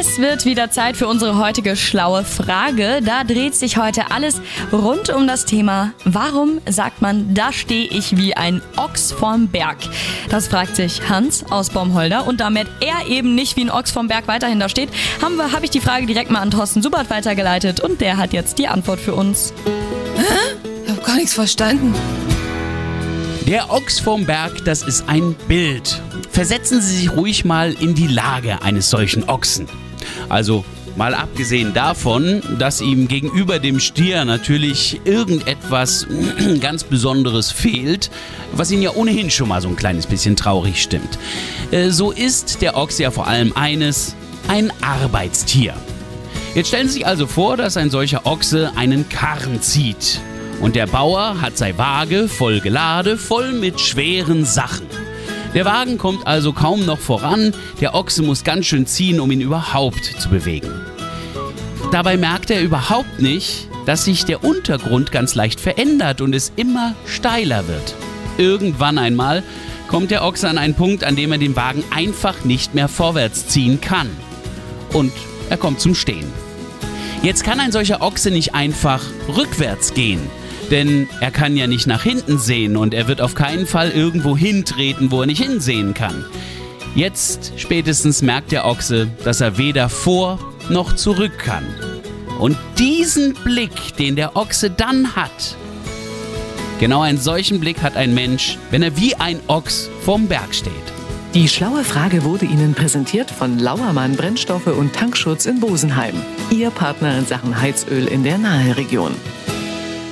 Es wird wieder Zeit für unsere heutige schlaue Frage. Da dreht sich heute alles rund um das Thema: Warum sagt man, da stehe ich wie ein Ochs vorm Berg? Das fragt sich Hans aus Baumholder. Und damit er eben nicht wie ein Ochs vorm Berg weiterhin da steht, habe ich die Frage direkt mal an Thorsten Subert weitergeleitet. Und der hat jetzt die Antwort für uns. Hä? Ich habe gar nichts verstanden. Der Ochs vorm Berg, das ist ein Bild. Versetzen Sie sich ruhig mal in die Lage eines solchen Ochsen. Also mal abgesehen davon, dass ihm gegenüber dem Stier natürlich irgendetwas ganz Besonderes fehlt, was ihn ja ohnehin schon mal so ein kleines bisschen traurig stimmt. So ist der Ochs ja vor allem eines: ein Arbeitstier. Jetzt stellen Sie sich also vor, dass ein solcher Ochse einen Karren zieht. Und der Bauer hat seine Waage voll geladen, voll mit schweren Sachen. Der Wagen kommt also kaum noch voran, der Ochse muss ganz schön ziehen, um ihn überhaupt zu bewegen. Dabei merkt er überhaupt nicht, dass sich der Untergrund ganz leicht verändert und es immer steiler wird. Irgendwann einmal kommt der Ochse an einen Punkt, an dem er den Wagen einfach nicht mehr vorwärts ziehen kann. Und er kommt zum Stehen. Jetzt kann ein solcher Ochse nicht einfach rückwärts gehen. Denn er kann ja nicht nach hinten sehen und er wird auf keinen Fall irgendwo hintreten, wo er nicht hinsehen kann. Jetzt spätestens merkt der Ochse, dass er weder vor noch zurück kann. Und diesen Blick, den der Ochse dann hat, genau einen solchen Blick hat ein Mensch, wenn er wie ein Ochs vorm Berg steht. Die schlaue Frage wurde Ihnen präsentiert von Lauermann Brennstoffe und Tankschutz in Bosenheim. Ihr Partner in Sachen Heizöl in der Naheregion.